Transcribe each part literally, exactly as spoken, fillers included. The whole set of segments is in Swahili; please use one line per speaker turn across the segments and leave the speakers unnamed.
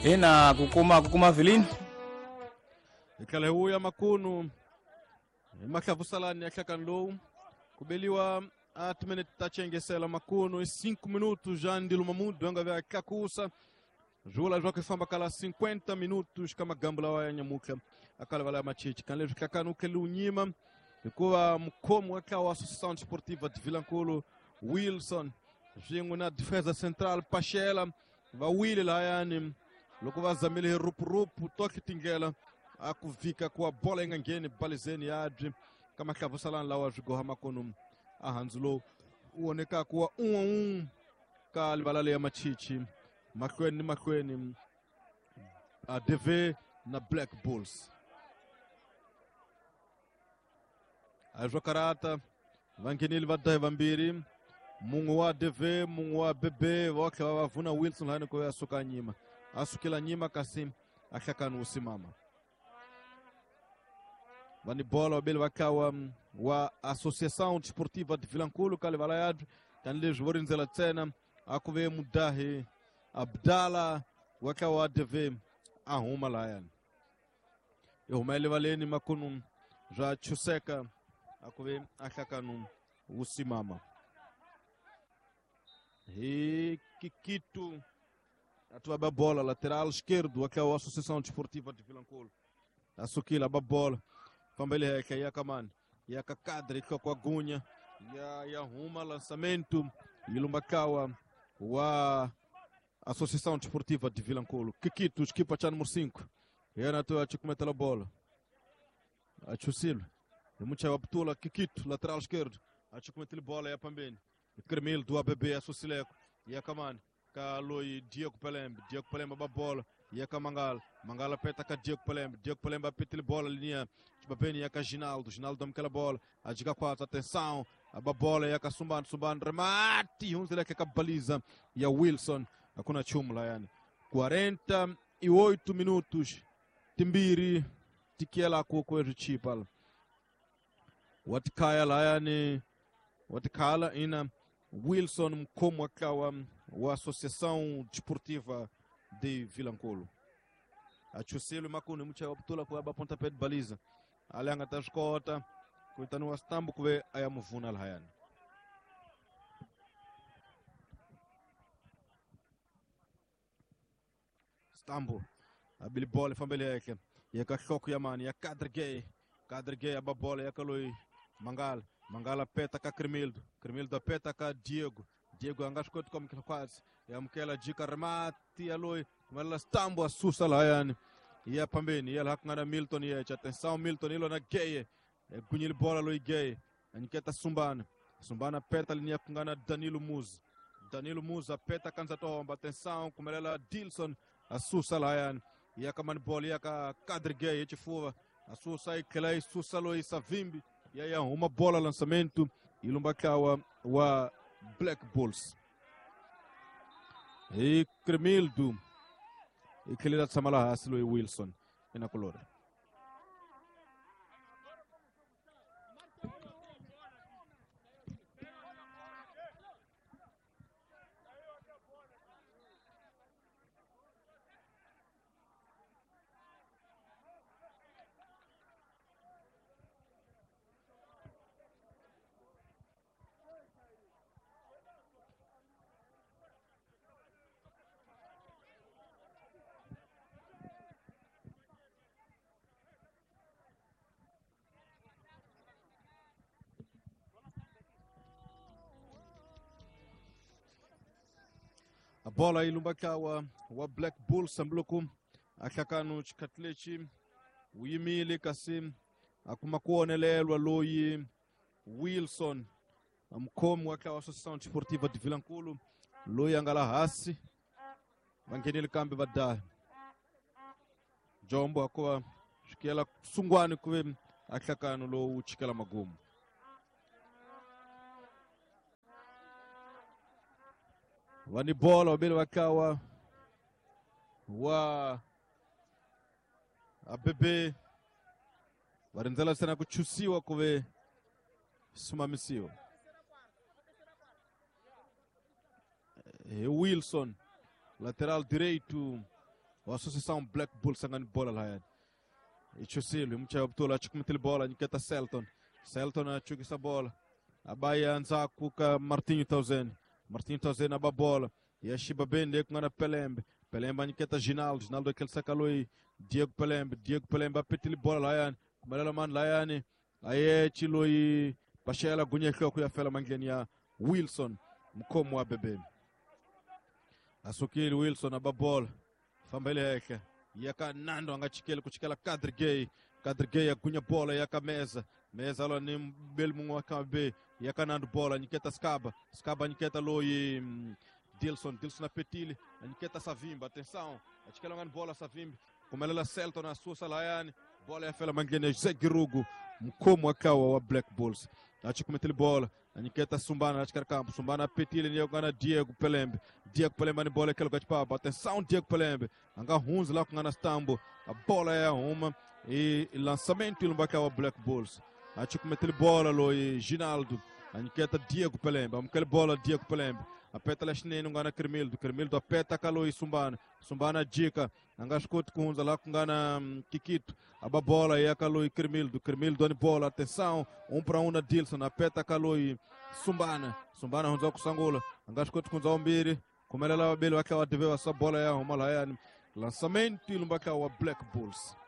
Ina kukuma kukuma vilini.
Ikale huya makunu. Makavu salani ya kakanlou. Kubeliwa atmene tachenge sela makunu. cinco minutos já ndilo mamudu. Anga vya kakusa. Jula joga famba kala cinquenta minutos. Kama gambula wa nyamuka. Akala wala machichi. Kanlejo kakanu kelu nyima. Ikuwa mkomu akawa Associação Desportiva de Vilanculo. Wilson. Jingu na defesa central Pachela. Va Willy lá yani. Loko va zamile rupu rupu. Toki tingela. Akuvika kwa bola ingangeni balizeni adri. Kama kavu salani lawa jugo hamakonu. Ahanzulo. Uoneka kuwa un un. Ka libalale ya machichi. Makweni makweni. A D V na Black Bulls. Ajwa karata. Vankinili vadahi vambiri. Mungu wa D V, mungu wa B B. Wake wavuna Wilson hani kwa asuka nyima. Asukila nyima kasim. Akakanu usimama. Vani bola wabili wakawa wa Associação Desportiva de Vilanculo. Kali valayadu. Kanile jwori nzela tena. Akuwe mudahi. Abdala. Wakawa D V. Ahuma layani. Ihumeli valeni makunu. Ja chuseka. Akuwe akakanu usimama. Hiki kitu atua babola lateral esquerdo aquela Associação Desportiva de Vilanculo. Asukila babola pambele yake ya kamani ya kakadri kwa gunha ya ya huma lançamento ilumbakawa wa Associação Desportiva de Vilanculo. Kikito equipa cha número cinco. Yana tu achukumeta la bola. Achusilo. Mucha waptula Kikito lateral esquerdo. Achukumeta la bola ya pambeni. Cremil do A B B Associleco. Ya kamani ka loi Diego Pelembe. Diego Pelembe ba bola. Ya ka Mangala. Mangala peta ka Diego Pelembe. Diego Pelembe peta bola linha. Babeni ya ka Ginaldo. Ginaldo dá aquela bola. A diga quatro atenção. A bola ya ka Sumbano. Sumbano remate. Um zile ka baliza ya Wilson. Hakuna chumla yani. quarenta e oito minutos. Timbiri tikiela kwa kwa richipal. Watikaya la yani. Watikala ina Wilson Mkomo akawa wa Associação Desportiva de Vilanculo. Achusilo makuni mcha waptula kwa aba pontapé de baliza. Alianga tashkota kuitanu astambu kwe ayamuvuna alhayani. Stambu abili bola fambele yake. Yaka shoku yamani ya kadrgay. Kadrgay aba bola yakaloi Mangala. Mangala peta ka Cremildo. Cremildo peta ka Diego. Diego angashkot como que quase. Ya mkela jika remati aloi. Mala stambo asusa la yani. Ya pambeni. Ya hakngana Milton ya. Atenção Milton ilo na gay. Kunyil bola loi gay. Aniketa Sumbana. Sumbana peta linha kungana Danilo Muz. Danilo Muz peta kanza tomba. Atenção kumelela Dilson asusa la yani. Ya kamani bola ya ka kadri gay. Echifuva. Asusa ikelai susa loi savimbi. E aí uma bola lançamento e Lumbakawa wa Black Bulls. E Cremildo e que ele dá samala haslo e Wilson na colora. A bola aí Lumbakawa wa Black Bulls samblukum akakanu chikatlechi uyimile kasim akumakuonelelwa loyi Wilson mkomu wake wa Associação Desportiva de Vilanculo loyi angala hasi vangenile kambi vadahi Jombo akwa shikela sungwani kuwe akakanu lo uchikela magumu. Wani bola wabili wakawa wa A B B warinzala sana kuchusiwa kuwe sumamisiwa. E Wilson, lateral direito wa Associação Black Bulls angani bola la yani. Ichusilo mcha btola chukumitili bola niketa Selton. Selton achukisa bola. Abaya nzaku ka Martinho Tauzeni. Martinho Tauzeni aba bola. Yashiba bende kungana Pelembe. Pelembe niketa Ginaldo. Ginaldo aquele sakaloi Diego Pelembe. Diego Pelembe apetili bola la yani. Kumalela man la yani. Aye chiloi Pashela gunyekyo kuyafela mangeni ya Wilson mkomo wa bebe. Asukili Wilson aba bola. Fambele heke. Yaka Nando angachikele kuchikela Kadri Gay. Kadri Gay agunya bola yaka Meza. Meza alo ni mbeli mungu wakabe. Yaka Nando bola niketa Skaba. Skaba niketa loi um, Dilson. Dilson apetili. Niketa Savimba. Atenção. Achikela ngani bola Savimba. Kumelela Selton na Susa Layani. Bola yafela mangeni ya Zegirugu. Mkomo wakawa wa Black Bulls. Achikumetili bola. Niketa Sumbana achikara campo. Sumbana apetili ni yogana Diego Pelembe. Diego Pelembe ni bola kelo kachipaba. Atenção Diego Pelembe. Anga hunzi lá com a Stambo. A bola é uma. E lançamento ilumbaka wa Black Bulls. Achikumetili bola lo e Ginaldo. Niketa Diego Pelembe. Amkele bola Diego Pelembe. Apeta leshneni ngana Kermildo. Kermildo apeta kalo e Sumbana. Sumbana Jika. Anga escuta com hunzi lá com ngana um, Kikito. Aba bola e akalo e Kermildo. Kermildo ni bola. Atenção. Um para um na Dilson. Apeta kalo e Sumbana. Sumbana hunza kusangula. Anga escuta com Zaumbiri. Kumelela wabeli wake wadeveu essa bola ya humala yani. Lançamento ilumbaka wa Black Bulls.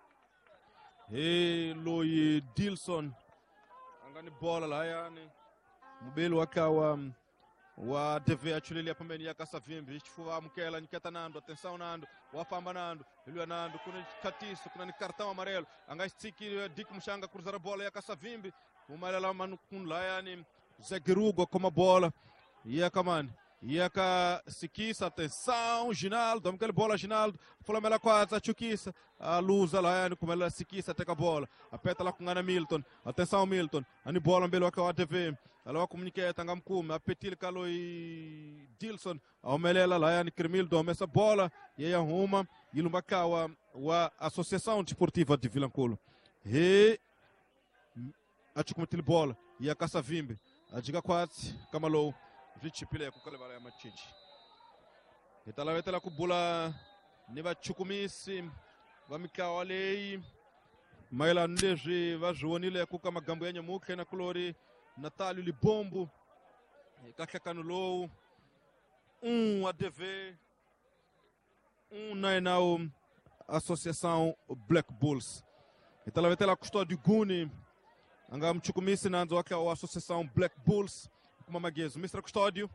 Hey, Loi Dilson. Angani bola la yani. Mubeli wake wa wa deve achulilia pambeni ya Kasavimbi. Ichifuwa mkela niketa Nando. Atenção Nando. Wafamba Nando. Ilua Nando. Kuna katiso. Kuna ni cartão amarelo. Anga stiki dik mshanga cruzara bola ya Kasavimbi. Umalela manu kun la yani. Zegirugo como bola. Ia kamani. Yaka Sikisa, atenção, Ginaldo, aquela bola Ginaldo, Flamengo quase, a Chukisa, a Lusa lá, yani, como ela Sikisa, até a bola, apeta lá com Ana Milton, atenção Milton, ani bola mbele wake wa T V, ela comunica tangam kum, apetil kalo e Dilson, a omelela lá, yani, Kermildo, essa bola, e aí arruma, e lumbaka wa, wa Associação Desportiva de Vilanculo, e a Chukumetil bola, e a Kasavimbi, a Diga quase, Kamalou, Vici pile kukale bala ya machichi. Italawetela kubula niba chukumisi vamika walei maila ndeji vajuonile kuka magambo ya nyamuke na kulori Natalio Libombo kaka kanulou um A D V um nainao Associação Black Bulls. Italawetela custódio Guni anga mchukumisi nanzo wake wa Associação Black Bulls. Mamaguezo, mister Custódio,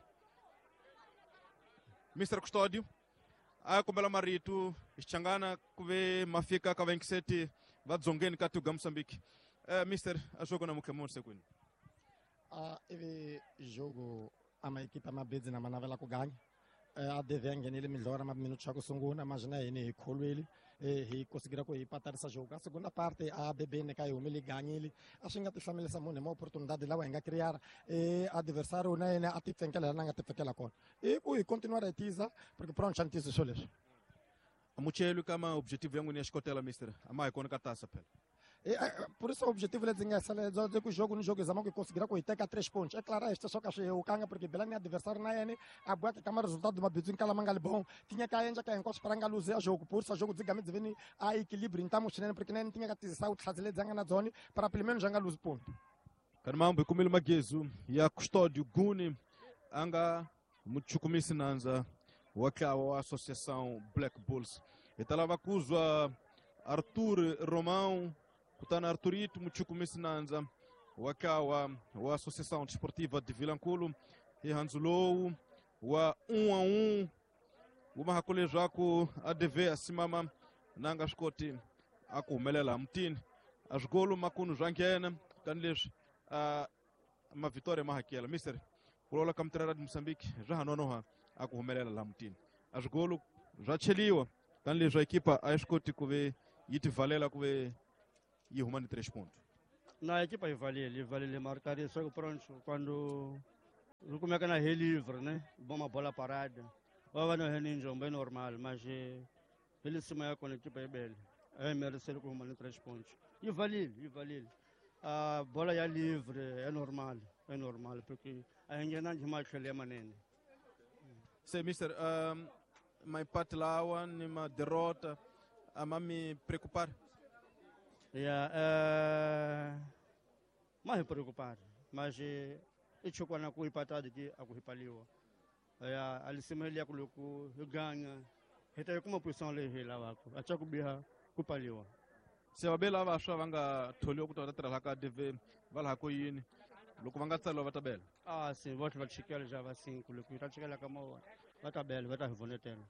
mister Custódio, a como ela marito, ischangana kuve mafika kavenkiseti vadzongeni kati uga Moçambique. Eh, mister, a jogo na mukemon segundo.
Ah, eve jogo ama equipa mabedzi na manavela ku ganha. A devenge nele melhora mas minuto chaco sunguna, mas na ele colo ele e conseguirá com empatar essa jogo. A segunda parte a B B ne caiu, ele ganha ele. Acho que a família Samone uma oportunidade lá vai criar e adversário na na atitude que ela não atitude que ela com. E o continuar a tiza porque pronto chantice soles.
A muchelo kama objetivo yangu ni escotela mister. Ama icona katasa pel.
E, por isso o objetivo é dizer que o jogo no jogo exame que conseguirá com a três pontos. É claro, este só que achei o canga porque Belém adversário na N, a boa que a resultado de uma bizinha que ela manga bom, tinha que a gente que a encosta para engaluzer o jogo. Por isso o jogo digamos vem a equilíbrio, então mostrando porque nem tinha que tisar o fazer zanga na zona para pelo menos engaluz ponto.
Carmão, como ele maguezo e a custódio Guni anga muchukumisi nanza wakawa Associação Black Bulls. E talava acuswa Arthur Romão Kutana Arturito, Muchukumisi Nanza, wakawa wa Associação Desportiva de Vilanculo, e Hanzulou, wa um a um, uma hakulejako a deve asimama nanga skoti aku melela mtini, as golo makunu jankena, kanlesh a uma vitória mahakela. Mister, kulola kamtrara de Moçambique, já hanonoha aku melela la mtini. As golo já cheliwa, kanlesh a equipa a skoti kuve yiti valela kuve e arrumando três pontos.
Na equipa Ivalia, Ivalia marcaria só pronto quando como é que na livre, né? Bom bola parada. Vai no reninho bem normal, mas ele se maior com a equipa é bela. É merecer com arrumando três pontos. Ivalia, Ivalia. A bola é livre, é normal, é normal porque a gente não mais que ele é manene.
Sim, mister, maempate lawa ni ma derrota ama me preocupar?
Yeah, uh, mais preocupado, mas icho quando aku empatado aqui, aku hipaliwa. Yeah, alisema ele akuluku ganha. Hita kuma posição ali lá wako. Acha kubiha kupaliwa.
Se wabela vasha vanga tholio kutoka tatra laka deve vala hako yini. Loko vanga tsalo vatabela.
Ah, sim, voto vai chegar já vai sim, kuluku tá chegar lá kama vatabela, vai tá revonetela.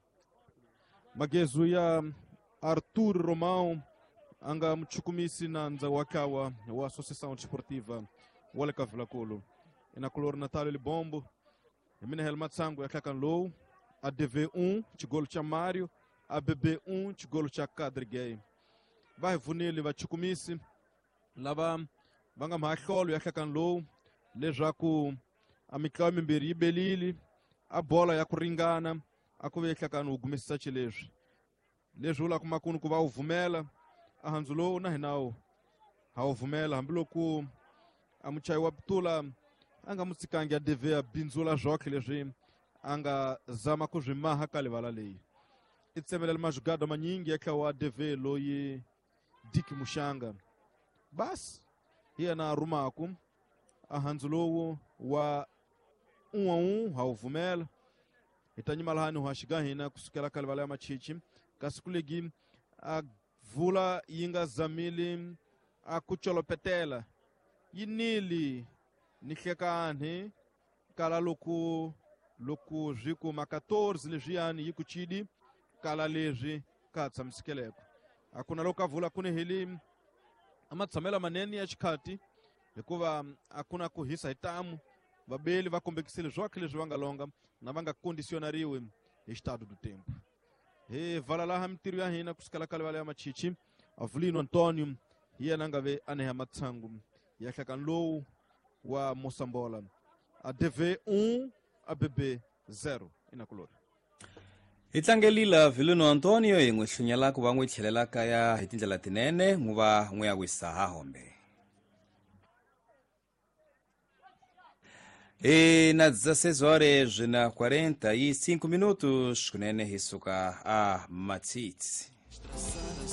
Magezu ya Arthur Romão anga mchukumisi na nza wakawa wa Associação Desportiva wale Kavulakulu. Ina color Natal ele bombo. Emina helmat sangu ya kakan low. A D V um, tigolo cha Mário, a B B um, tigolo cha Kadrigay. Vai vunili va chukumisi, lava vanga maholo ya kakan low, leja ku amikao mimberi belili, a bola ya kuringana, a kuve kakan ugumisa chilejo. Lejo la kumakunu kuva uvumela, a hanzulo na hinao, ha uvumela, hambilo ku amuchai waptula, anga musikangi a D V a binzula joque leje, anga zama kujimaha kalivala lei. Itsemela uma jogada manyingi yakawa D V loyi Diki Mushanga. Bas, hiya na rumaku, a hanzulowo wa um a um, hauvumela. Itanyima lahani huashigahina kusukela kalivala ya machichi. Kasukulegi a vula yinga zamili a kucholopetela. Yinili nikekaane kala loku Luku jiku ma quatorze legiani yiku chidi kala leji katsa msikeleko. Akuna loka vula kune hili amatsamela maneni ya chikati likuva akuna kuhisa hitamu vabeli vakombekisile joque leji vanga longa na vanga condicionariwe estado do tempo. He vala laha mtiru ya hina kusikala kale wale ya machichi Avulino Antônio hiya nangave ane ya matsangu ya kakan low wa Mosambola. A D V um a B B zero ina color.
Itlangelila Avulino Antônio ingwe hlunyala kuva ngwe chelela kaya hitindlela tinene nguva ngwe ya wisaha hombe. E na dezesseis horas na quarenta e cinco minutos kunene hisuka a Matiti.